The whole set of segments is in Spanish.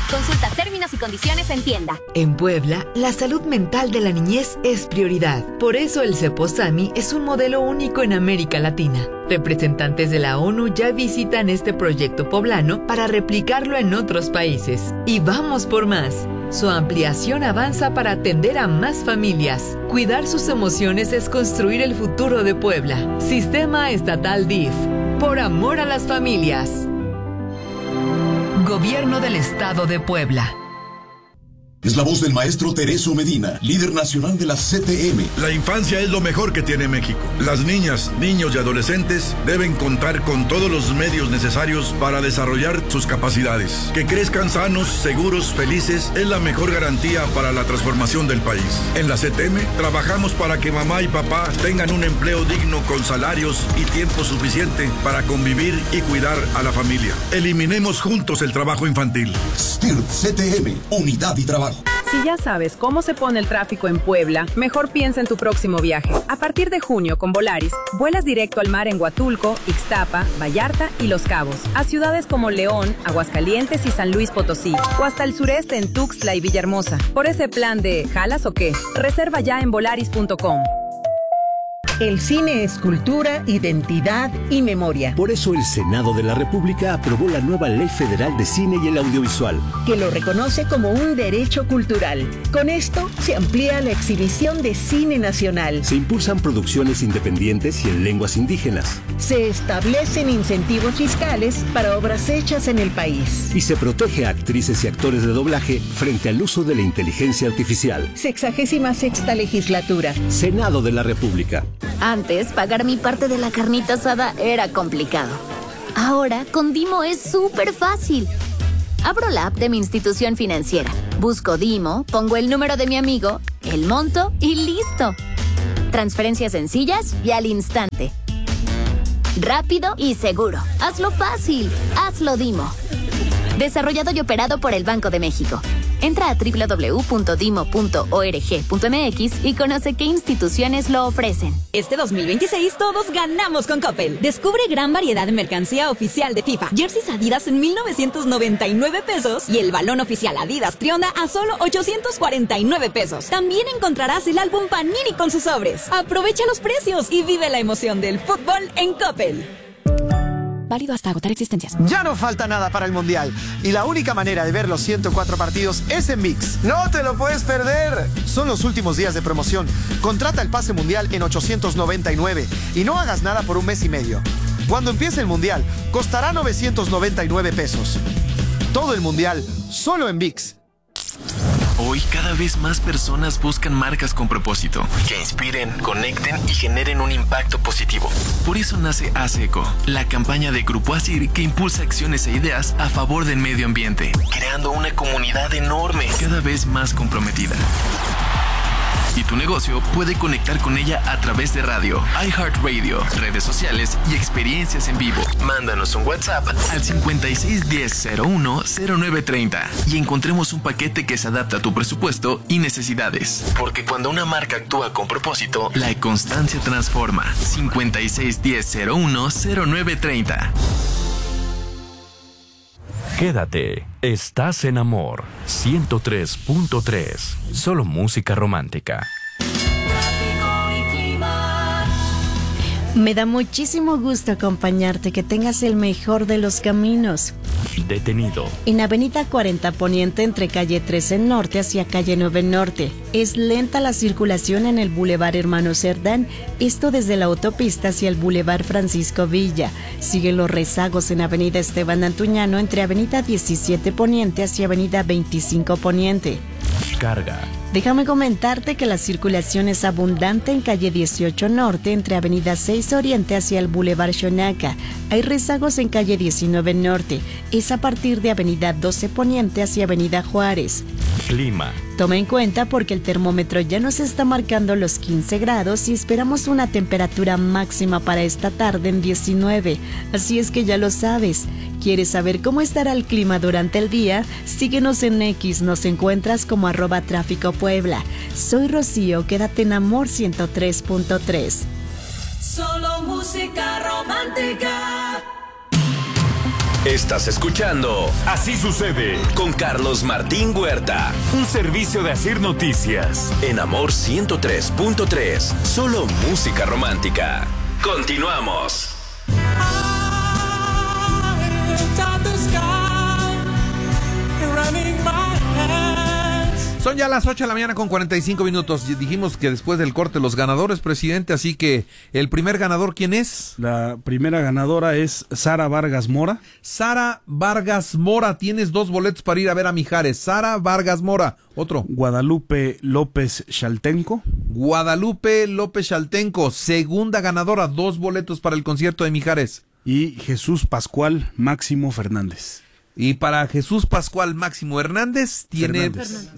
Consulta términos y condiciones en tienda. En Puebla, la salud mental de la niñez es prioridad. Por eso el CEPOSAMI es un modelo único en América Latina. Representantes de la ONU ya visitan este proyecto poblano para replicarlo en otros países. Y vamos por más. Su ampliación avanza para atender a más familias. Cuidar sus emociones es construir el futuro de Puebla. Sistema Estatal DIF. Por amor a las familias. Gobierno del Estado de Puebla. Es la voz del maestro Tereso Medina, líder nacional de la CTM. La infancia es lo mejor que tiene México. Las niñas, niños y adolescentes deben contar con todos los medios necesarios para desarrollar sus capacidades. Que crezcan sanos, seguros, felices es la mejor garantía para la transformación del país. En la CTM trabajamos para que mamá y papá tengan un empleo digno con salarios y tiempo suficiente para convivir y cuidar a la familia. Eliminemos juntos el trabajo infantil. STIRT CTM, unidad y trabajo. Si ya sabes cómo se pone el tráfico en Puebla, mejor piensa en tu próximo viaje. A partir de junio, con Volaris, vuelas directo al mar en Huatulco, Ixtapa, Vallarta y Los Cabos, a ciudades como León, Aguascalientes y San Luis Potosí, o hasta el sureste en Tuxtla y Villahermosa. Por ese plan de ¿jalas o qué? Reserva ya en volaris.com. El cine es cultura, identidad y memoria. Por eso el Senado de la República aprobó la nueva Ley Federal de Cine y el Audiovisual, que lo reconoce como un derecho cultural. Con esto se amplía la exhibición de cine nacional. Se impulsan producciones independientes y en lenguas indígenas. Se establecen incentivos fiscales para obras hechas en el país. Y se protege a actrices y actores de doblaje frente al uso de la inteligencia artificial. 66ª legislatura. Senado de la República. Antes, pagar mi parte de la carnita asada era complicado. Ahora, con Dimo es súper fácil. Abro la app de mi institución financiera, busco Dimo, pongo el número de mi amigo, el monto y ¡listo! Transferencias sencillas y al instante. Rápido y seguro. Hazlo fácil. Hazlo Dimo. Desarrollado y operado por el Banco de México. Entra a www.dimo.org.mx y conoce qué instituciones lo ofrecen. Este 2026 todos ganamos con Coppel. Descubre gran variedad de mercancía oficial de FIFA. Jerseys Adidas en 1,999 pesos y el balón oficial Adidas Trionda a solo 849 pesos. También encontrarás el álbum Panini con sus sobres. Aprovecha los precios y vive la emoción del fútbol en Coppel. Válido hasta agotar existencias. Ya no falta nada para el Mundial. Y la única manera de ver los 104 partidos es en ViX. ¡No te lo puedes perder! Son los últimos días de promoción. Contrata el pase Mundial en 899 y no hagas nada por un mes y medio. Cuando empiece el Mundial, costará 999 pesos. Todo el Mundial, solo en ViX. Hoy cada vez más personas buscan marcas con propósito, que inspiren, conecten y generen un impacto positivo. Por eso nace ASECO, la campaña de Grupo ASIR que impulsa acciones e ideas a favor del medio ambiente, creando una comunidad enorme, cada vez más comprometida. Y tu negocio puede conectar con ella a través de radio, iHeartRadio, redes sociales y experiencias en vivo. Mándanos un WhatsApp al 5610-010930 y encontremos un paquete que se adapta a tu presupuesto y necesidades. Porque cuando una marca actúa con propósito, la constancia transforma. 5610-010930. Quédate, estás en Amor 103.3, solo música romántica. Me da muchísimo gusto acompañarte, que tengas el mejor de los caminos. Detenido. En Avenida 40 Poniente, entre calle 13 Norte hacia calle 9 Norte. Es lenta la circulación en el Boulevard Hermano Cerdán, esto desde la autopista hacia el Boulevard Francisco Villa. Sigue los rezagos en Avenida Esteban Antuñano, entre Avenida 17 Poniente hacia Avenida 25 Poniente. Carga. Déjame comentarte que la circulación es abundante en calle 18 Norte, entre Avenida 6 Oriente hacia el Boulevard Xonaca. Hay rezagos en calle 19 Norte, es a partir de Avenida 12 Poniente hacia Avenida Juárez. Clima. Toma en cuenta porque el termómetro ya nos está marcando los 15 grados y esperamos una temperatura máxima para esta tarde en 19. Así es que ya lo sabes. ¿Quieres saber cómo estará el clima durante el día? Síguenos en X, nos encuentras como @tráficopuebla. Soy Rocío, quédate en Amor 103.3. Solo música romántica. Estás escuchando Así Sucede con Carlos Martín Huerta. Un servicio de Asir Noticias. En Amor 103.3. Solo música romántica. Continuamos. Son ya las 8 de la mañana con 45 minutos. Dijimos que después del corte los ganadores, presidente, así que el primer ganador, ¿quién es? La primera ganadora es Sara Vargas Mora. Sara Vargas Mora, tienes 2 boletos para ir a ver a Mijares. Sara Vargas Mora, otro. Guadalupe López Chaltenco. Guadalupe López Chaltenco, segunda ganadora, 2 boletos para el concierto de Mijares. Y Jesús Pascual Máximo Fernández. Y para Jesús Pascual Máximo Fernández tiene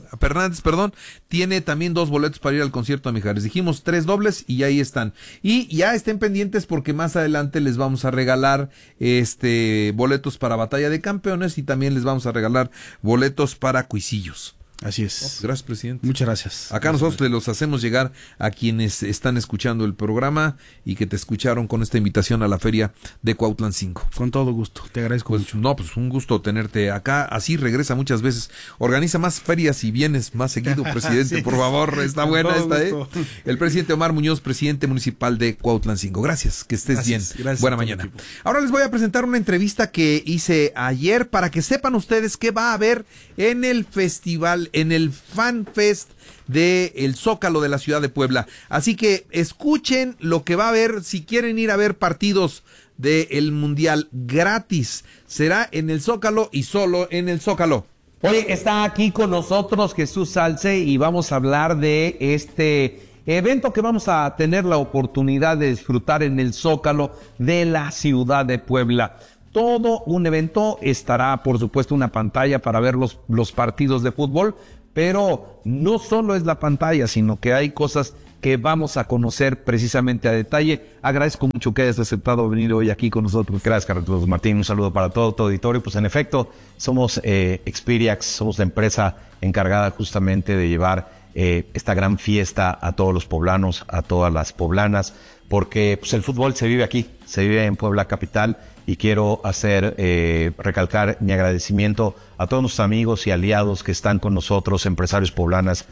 también 2 boletos para ir al concierto de Mijares. Dijimos 3 dobles y ahí están. Y ya estén pendientes porque más adelante les vamos a regalar boletos para Batalla de Campeones y también les vamos a regalar boletos para Cuisillos. Así es. Gracias, presidente. Muchas gracias. Acá nosotros te los hacemos llegar a quienes están escuchando el programa y que te escucharon con esta invitación a la feria de Cuautlan 5. Con todo gusto, te agradezco mucho. No, pues un gusto tenerte acá, así regresa muchas veces. Organiza más ferias y vienes más seguido, presidente, sí, por favor, está buena esta, El presidente Omar Muñoz, presidente municipal de Cuautlan 5. Gracias, que estés bien. Gracias. Buena mañana. Ahora les voy a presentar una entrevista que hice ayer para que sepan ustedes qué va a haber en el festival, en el Fan Fest de el Zócalo de la ciudad de Puebla. Así que escuchen lo que va a haber si quieren ir a ver partidos del Mundial gratis. Será en el Zócalo y solo en el Zócalo. Hoy está aquí con nosotros Jesús Salce y vamos a hablar de este evento que vamos a tener la oportunidad de disfrutar en el Zócalo de la ciudad de Puebla. Todo un evento, estará por supuesto una pantalla para ver los partidos de fútbol, pero no solo es la pantalla, sino que hay cosas que vamos a conocer precisamente a detalle. Agradezco mucho que hayas aceptado venir hoy aquí con nosotros. Gracias, Carlos Martín. Un saludo para todo tu auditorio. Pues en efecto, somos Experiax, somos la empresa encargada justamente de llevar esta gran fiesta a todos los poblanos, a todas las poblanas, porque pues el fútbol se vive aquí, se vive en Puebla capital. Y quiero recalcar mi agradecimiento a todos nuestros amigos y aliados que están con nosotros, empresarios poblanas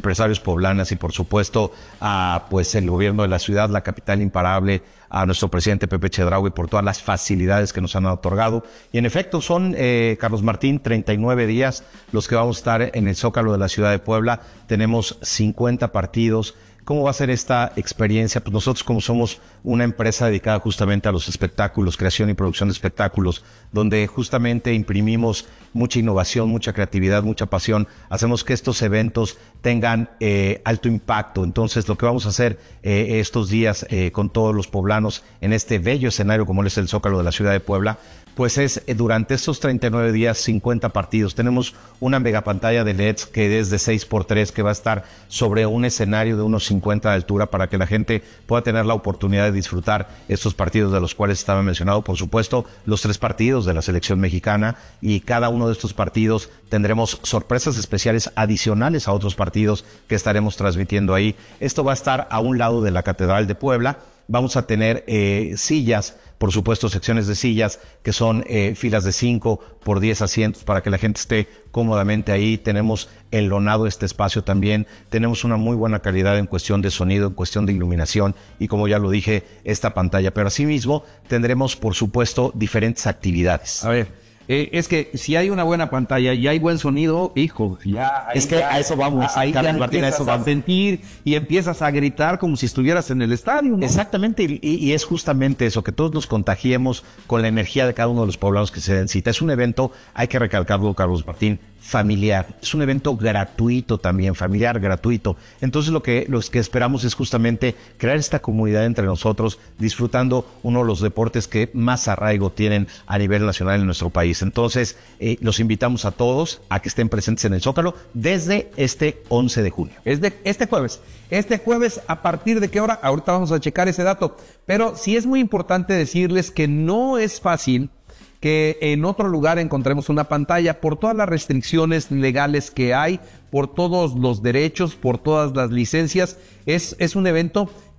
y por supuesto a pues el gobierno de la ciudad, la capital imparable, a nuestro presidente Pepe Chedraui por todas las facilidades que nos han otorgado. Y en efecto son, Carlos Martín, 39 días los que vamos a estar en el Zócalo de la ciudad de Puebla. Tenemos 50 partidos. ¿Cómo va a ser esta experiencia? Pues nosotros, como somos una empresa dedicada justamente a los espectáculos, creación y producción de espectáculos, donde justamente imprimimos mucha innovación, mucha creatividad, mucha pasión, hacemos que estos eventos tengan alto impacto. Entonces, lo que vamos a hacer estos días con todos los poblanos en este bello escenario como es el Zócalo de la ciudad de Puebla, pues es durante estos 39 días 50 partidos. Tenemos una megapantalla de LEDs que es de 6x3 que va a estar sobre un escenario de unos 50 de altura para que la gente pueda tener la oportunidad de disfrutar estos partidos de los cuales estaba mencionado, por supuesto, los 3 partidos de la selección mexicana, y cada uno de estos partidos tendremos sorpresas especiales adicionales a otros partidos que estaremos transmitiendo ahí. Esto va a estar a un lado de la Catedral de Puebla. Vamos a tener sillas, por supuesto secciones de sillas que son filas de 5 por 10 asientos para que la gente esté cómodamente ahí. Tenemos enlonado este espacio también. Tenemos una muy buena calidad en cuestión de sonido, en cuestión de iluminación y, como ya lo dije, esta pantalla. Pero asimismo tendremos, por supuesto, diferentes actividades. A ver. Es que si hay una buena pantalla y hay buen sonido, hijo, ya... Es que a eso vamos. Ahí ya empiezas a sentir y empiezas a gritar como si estuvieras en el estadio, ¿no? Exactamente, y es justamente eso, que todos nos contagiemos con la energía de cada uno de los poblanos que se den cita. Es un evento, hay que recalcarlo, Carlos Martín, familiar. Es un evento gratuito también, familiar, gratuito. Entonces lo que esperamos es justamente crear esta comunidad entre nosotros, disfrutando uno de los deportes que más arraigo tienen a nivel nacional en nuestro país. Entonces los invitamos a todos a que estén presentes en el Zócalo desde este 11 de junio. Es de este jueves. Este jueves, ¿a partir de qué hora? Ahorita vamos a checar ese dato. Pero sí es muy importante decirles que no es fácil que en otro lugar encontremos una pantalla por todas las restricciones legales que hay, por todos los derechos, por todas las licencias. Es un evento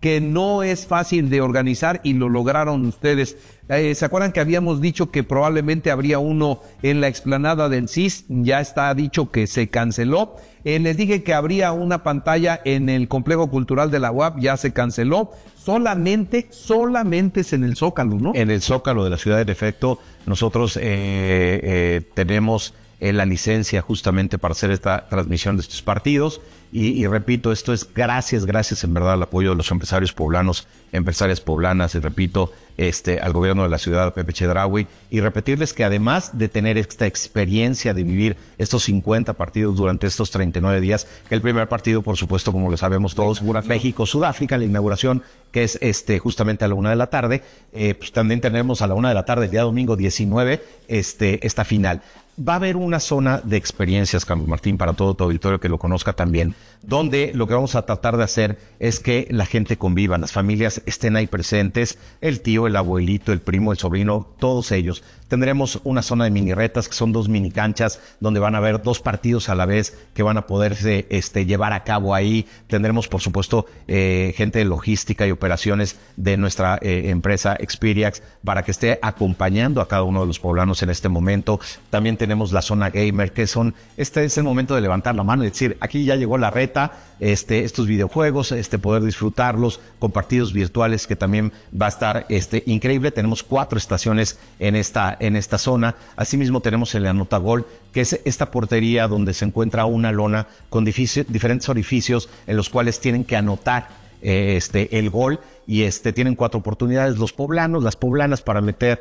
que no es fácil de organizar y lo lograron ustedes. ¿Se acuerdan que habíamos dicho que probablemente habría uno en la explanada del CIS? Ya está dicho que se canceló. Les dije que habría una pantalla en el Complejo Cultural de la UAP, ya se canceló. Solamente es en el Zócalo, ¿no? En el Zócalo de la ciudad, en efecto, nosotros tenemos la licencia justamente para hacer esta transmisión de estos partidos. Y repito, esto es gracias en verdad al apoyo de los empresarios poblanos, empresarias poblanas, y repito, al gobierno de la ciudad, a Pepe Chedraui, y repetirles que además de tener esta experiencia de vivir estos 50 partidos durante estos 39 días, que el primer partido, por supuesto, como lo sabemos todos, México-Sudáfrica, la inauguración, que es justamente a la 1 de la tarde, pues también tenemos a la 1 de la tarde, el día domingo 19, esta final. Va a haber una zona de experiencias, Carlos Martín, para todo tu auditorio que lo conozca también, donde lo que vamos a tratar de hacer es que la gente conviva, las familias estén ahí presentes, el tío, el abuelito, el primo, el sobrino, todos ellos. Tendremos una zona de mini retas, que son 2 mini canchas, donde van a haber 2 partidos a la vez que van a poderse llevar a cabo ahí. Tendremos, por supuesto, gente de logística y operaciones de nuestra empresa Experiax para que esté acompañando a cada uno de los poblanos en este momento. También tenemos la zona gamer, que este es el momento de levantar la mano y decir, aquí ya llegó la reta, estos videojuegos, poder disfrutarlos con partidos virtuales, que también va a estar increíble. Tenemos 4 estaciones en esta zona. Asimismo tenemos el Anotagol, que es esta portería donde se encuentra una lona con diferentes orificios en los cuales tienen que anotar el gol, y tienen 4 oportunidades los poblanos, las poblanas, para meter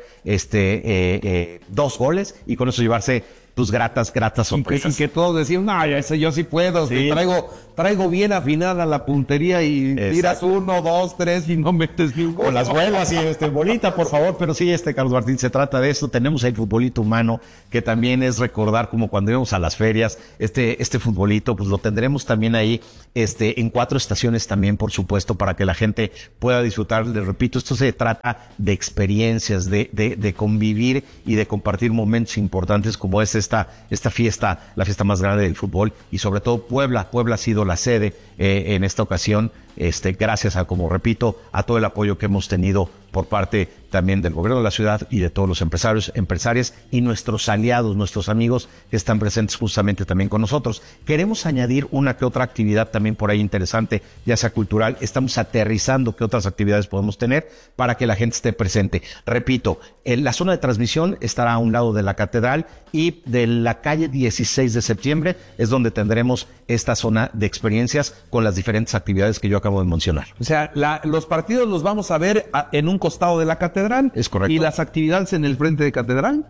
2 goles y con eso llevarse tus gratas sorpresas. Y que todos decían, no, yo sí puedo, sí. Traigo bien afinada la puntería y tiras 1, 2, 3 y no metes ni un gol. O las vuelas y bolita, por favor. Pero sí, Carlos Martín, se trata de esto. Tenemos el futbolito humano, que también es recordar como cuando íbamos a las ferias, este futbolito, pues lo tendremos también ahí, en 4 estaciones también, por supuesto, para que la gente pueda disfrutar. Les repito, esto se trata de experiencias, de convivir y de compartir momentos importantes como es esta fiesta, la fiesta más grande del fútbol, y sobre todo Puebla ha sido la sede en esta ocasión, gracias como repito, a todo el apoyo que hemos tenido por parte también del gobierno de la ciudad y de todos los empresarios, empresarias y nuestros aliados, nuestros amigos que están presentes justamente también con nosotros. Queremos añadir una que otra actividad también por ahí interesante, ya sea cultural. Estamos aterrizando qué otras actividades podemos tener para que la gente esté presente. Repito, la zona de transmisión estará a un lado de la catedral, y de la calle 16 de septiembre es donde tendremos esta zona de experiencias con las diferentes actividades que yo acabo de mencionar. O sea, los partidos los vamos a ver en un costado de la catedral. Es correcto. ¿Y las actividades en el frente de catedral?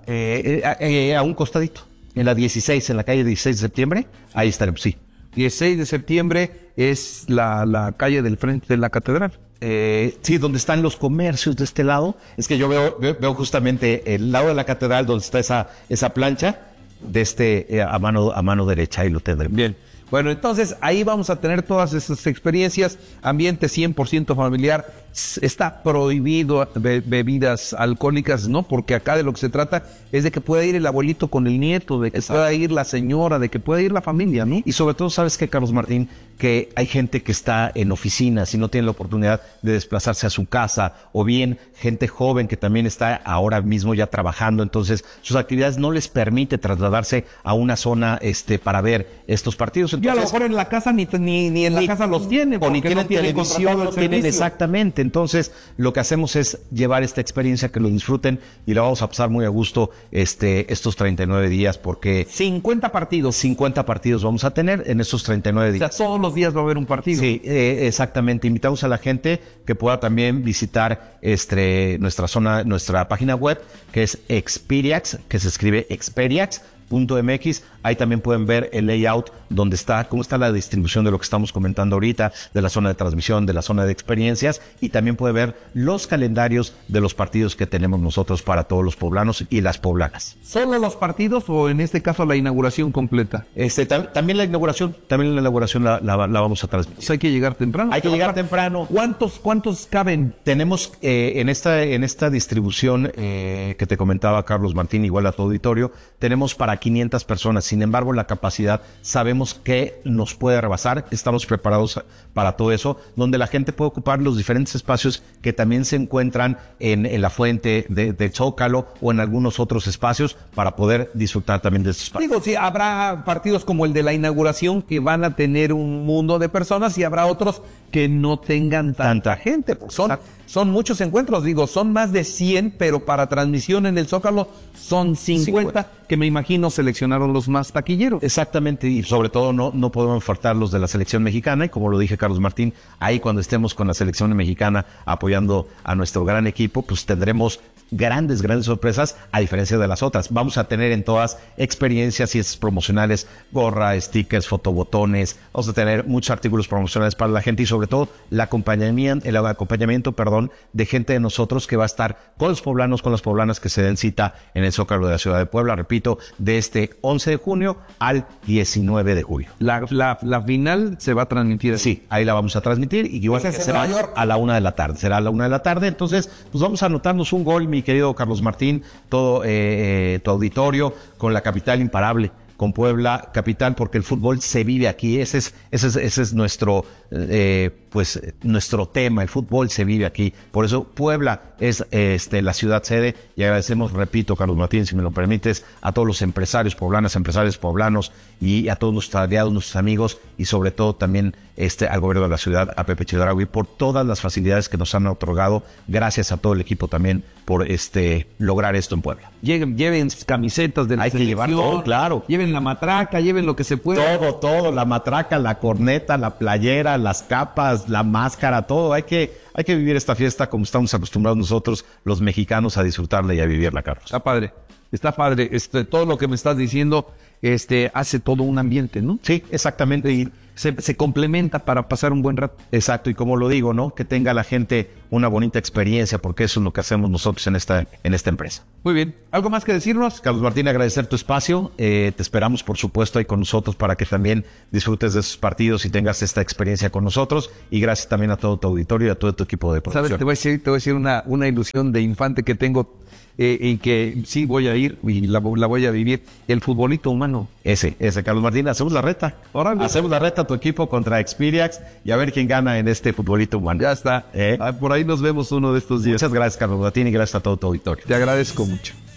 A un costadito. En la 16, en la calle 16 de septiembre, ahí estaremos, sí. 16 de septiembre es la calle del frente de la catedral. Sí, donde están los comercios de este lado. Es que yo veo justamente el lado de la catedral donde está esa plancha, de a mano derecha, ahí lo tendremos. Bien. Bueno, entonces ahí vamos a tener todas esas experiencias, ambiente 100% familiar. Está prohibido bebidas alcohólicas, ¿no? Porque acá de lo que se trata es de que pueda ir el abuelito con el nieto, de que pueda ir la señora, de que pueda ir la familia, ¿no? Y sobre todo, ¿sabes qué, Carlos Martín? Que hay gente que está en oficinas y no tiene la oportunidad de desplazarse a su casa, o bien gente joven que también está ahora mismo ya trabajando, entonces sus actividades no les permite trasladarse a una zona para ver estos partidos. Entonces, y a lo mejor en la casa ni en la casa los tiene, o ni tienen televisión, no tienen exactamente. Entonces, lo que hacemos es llevar esta experiencia, que lo disfruten, y la vamos a pasar muy a gusto estos 39 días, porque 50 partidos vamos a tener en estos 39 días. O sea, todos los días va a haber un partido. Sí, exactamente. Invitamos a la gente que pueda también visitar nuestra página web, que es Experiax, que se escribe Experiax.mx. Ahí también pueden ver el layout donde cómo está la distribución de lo que estamos comentando ahorita, de la zona de transmisión, de la zona de experiencias, y también puede ver los calendarios de los partidos que tenemos nosotros para todos los poblanos y las poblanas. ¿Solo los partidos o en este caso la inauguración completa? También la inauguración la vamos a transmitir. Pues hay que llegar temprano. Hay que llegar temprano. ¿Cuántos caben? Tenemos en esta distribución que te comentaba, Carlos Martín, igual a tu auditorio, tenemos para 500 personas. Sin embargo, la capacidad sabemos que nos puede rebasar. Estamos preparados para todo eso, donde la gente puede ocupar los diferentes espacios que también se encuentran en la fuente de Zócalo o en algunos otros espacios para poder disfrutar también de estos espacios. Digo, sí, habrá partidos como el de la inauguración que van a tener un mundo de personas y habrá otros que no tengan tanta gente. Son muchos encuentros, digo, son más de 100, pero para transmisión en el Zócalo son 50, que me imagino seleccionaron los más taquilleros. Exactamente, y sobre todo no podemos faltar los de la selección mexicana, y como lo dije Carlos Martín, ahí cuando estemos con la selección mexicana apoyando a nuestro gran equipo, pues tendremos grandes sorpresas, a diferencia de las otras. Vamos a tener en todas experiencias y promocionales, gorra, stickers, fotobotones, vamos a tener muchos artículos promocionales para la gente y sobre todo el acompañamiento, de gente de nosotros que va a estar con los poblanos, con las poblanas que se den cita en el Zócalo de la ciudad de Puebla, repito, de este 11 de junio al 19 de julio. La final se va a transmitir. Sí, ahí la vamos a transmitir y igual que será a la 1 de la tarde. Será a la 1 de la tarde, entonces pues vamos a anotarnos un gol, mi querido Carlos Martín, todo tu auditorio, con la capital imparable, con Puebla capital, porque el fútbol se vive aquí. Ese es nuestro nuestro tema. El fútbol se vive aquí. Por eso Puebla es la ciudad sede, y agradecemos, repito, Carlos Martín, si me lo permites, a todos los empresarios poblanos y a todos nuestros aliados, nuestros amigos, y sobre todo también al gobierno de la ciudad, a Pepe Chedraui, por todas las facilidades que nos han otorgado. Gracias a todo el equipo también por lograr esto en Puebla. Lleven camisetas de la selección. Hay que llevar todo, claro. Lleven la matraca, lleven lo que se pueda. Todo, la matraca, la corneta, la playera, las capas, la máscara, todo. Hay que vivir esta fiesta como estamos acostumbrados nosotros, los mexicanos, a disfrutarla y a vivirla, Carlos. Está padre. Todo lo que me estás diciendo hace todo un ambiente, ¿no? Sí, exactamente. Y se complementa para pasar un buen rato. Exacto, y como lo digo, ¿no? Que tenga la gente una bonita experiencia, porque eso es lo que hacemos nosotros en esta empresa. Muy bien. ¿Algo más que decirnos? Carlos Martín, agradecer tu espacio. Te esperamos, por supuesto, ahí con nosotros para que también disfrutes de esos partidos y tengas esta experiencia con nosotros. Y gracias también a todo tu auditorio y a todo tu equipo de producción. ¿Sabes? Te voy a decir una ilusión de infante que tengo, en que sí voy a ir y la voy a vivir. El futbolito humano. Ese, Carlos Martín, hacemos la reta. Órale. Hacemos la reta a tu equipo contra Experiax y a ver quién gana en este futbolito humano. Ya está. Por ahí nos vemos uno de estos días. Muchas gracias, Carlos Martín, y gracias a todo tu auditorio. Te agradezco mucho.